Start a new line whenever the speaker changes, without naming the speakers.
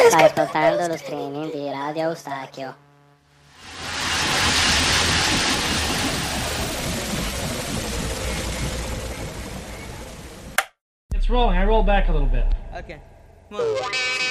Stai ascoltando lo streaming di Radio Eustachio.
It's rolling. I roll back a little bit.
Okay. Come on.